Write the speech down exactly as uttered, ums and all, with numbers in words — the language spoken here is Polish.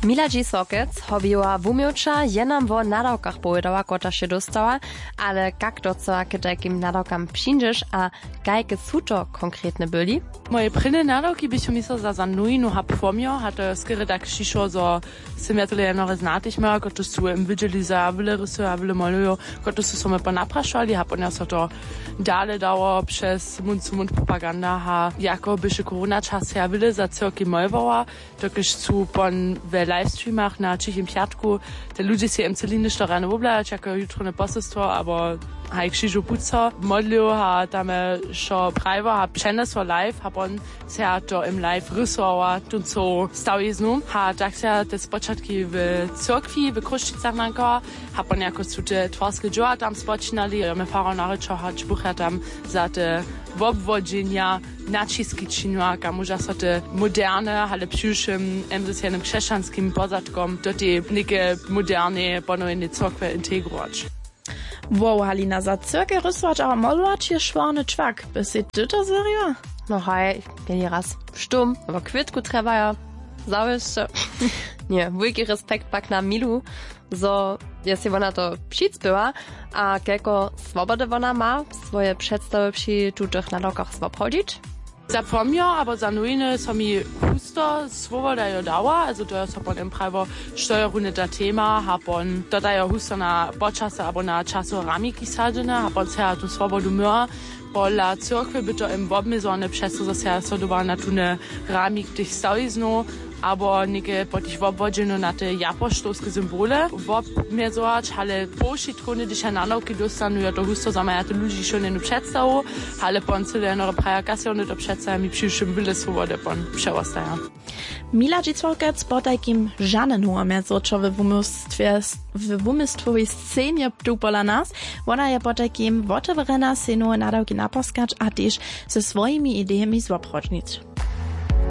Miladzi Sokec hobiła wumiucza jenam wo nadawkach powiedała, kota się dostała, ale jak to co, kiedy jakim nadawkam przyjdziesz, a gajke suto konkretne byli? Moje prynne nadawki byśmy myślał za za nujnu hab pomio, a to skoro tak przyszło, że sem ja tyle jedno znatić miała, koto su im widzieli za wiele rysują, a wiele malują, koto su sobie ponapraszali, a ponieważ to dalej dało przez mund zu mund propaganda, a jako byszy korona czas ja wiele za cyrki malowała, to když su pon w livestreamach na Cichym Piatku, te ludzie się im celiny to rano woblać, jako jutro na poselstwo, aber ha ich Krzyżu Putzo, modlił, ha tam szo prajwa, ha przenesło live, ha on się to im live rysował, tu co stał jeznu, ha tak się te spoczatki w cyrkwi, w Kruszczycach nanko, ha on jako su te twarskie dzieła tam spoczynali, a my faro naryczo, ha czbucha tam za te w obwodzenia naciski czyniła, a może są te moderne, ale przyszłym emocjonalnym chrześcijańskim pozadkom do tej niekie moderne, bonowne cyrkwy integrować. Wow, Halina, za cyrkę rysować, a malować je szwarny czwak. Bys ty to serio? No hej, mieli raz sztum, aber kwitku trzeba ja zawieszcie. Nie, wielki respekt pak na Milu, so jest ona to przycbyła, a kelko swobody ona ma, swoje przedstawy przy tutych nadawkach obchodzić. Za pomio, aber za nujne so mi husto svoboda jo dała, also to jest potem prawo steuerunde da Thema, habon dodaje husto na počase, abo na času ramiki sadzene, habon se tu svobodu mör, pola cyrkwy by to im wobmizone, przez to se sodowa na tune ramik tych stałiznu, abo niekie po tych wobwodzeniu na te japoštowskie symbole wobmizować, ale pošitkuny, když ja nanauki dostanu, ja to husto zamaja te ludzi schon jednu představu, ale pon cyle jenore prajakasy, one to představia mi przyszłym byle swobody pon przełostaja. Miladzi Sokec po takim żadnym umiercoczo w wumystwie, w wumystwowej scenie tu pola nas, ona je po takim otworena synu nadawki naposkać, a też ze swoimi ideami zobchodnić.